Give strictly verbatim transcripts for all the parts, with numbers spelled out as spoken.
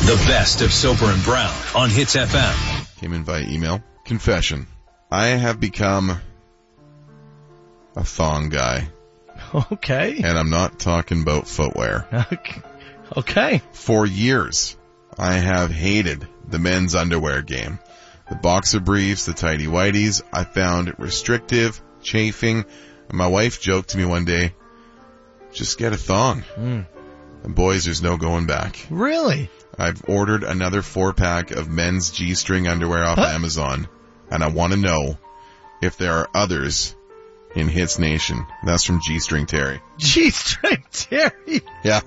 The best of Soper and Brown on Hits F M. Came in via email. Confession. I have become a thong guy. Okay. And I'm not talking about footwear. Okay. For years, I have hated the men's underwear game. The boxer briefs, the tighty whities, I found it restrictive, chafing, and my wife joked to me one day, just get a thong. Mm. And boys, there's no going back. Really? I've ordered another four-pack of men's G-string underwear off huh? Amazon, and I want to know if there are others in Hits Nation. That's from G-string Terry. G-string Terry? Yeah.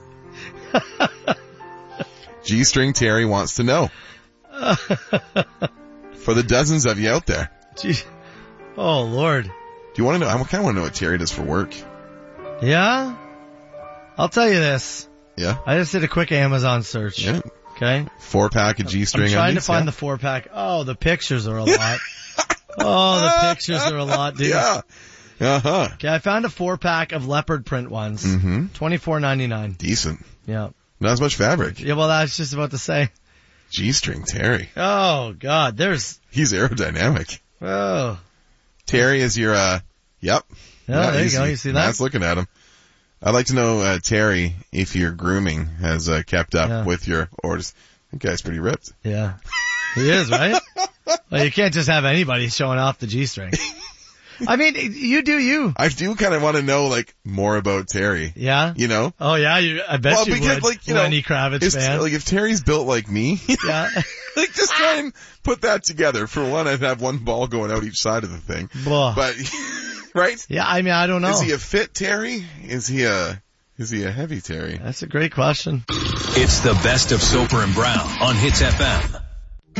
G-string Terry wants to know. For the dozens of you out there. Gee. Oh, Lord. Do you want to know? I kind of want to know what Terry does for work. Yeah? I'll tell you this. Yeah? I just did a quick Amazon search. Yeah. Okay? Four-pack of G-string I'm trying undies, to find yeah. the four-pack. Oh, the pictures are a lot. Oh, the pictures are a lot, dude. Yeah. Uh-huh. Okay, I found a four-pack of leopard print ones. Mm-hmm. twenty-four ninety-nine. Decent. Yeah. Not as much fabric. Yeah, well, I was just about to say. G-string Terry. Oh, God, there's... He's aerodynamic. Oh. Terry is your, uh, yep. Oh, yeah, there you go, you see that? Matt's looking at him. I'd like to know, uh, Terry, if your grooming has, uh, kept up yeah. with your orders. That guy's pretty ripped. Yeah. He is, right? Well, you can't just have anybody showing off the G-string. I mean, you do you. I do kind of want to know, like, more about Terry. Yeah? You know? Oh, yeah, you, I bet well, you because, would. Like, you Lenny know, Kravitz fan. Like, if Terry's built like me, yeah. like, just try and put that together. For one, I'd have one ball going out each side of the thing. Blah. But, right? Yeah, I mean, I don't know. Is he a fit Terry? Is he a, is he a heavy Terry? That's a great question. It's the best of Soper and Brown on Hits F M.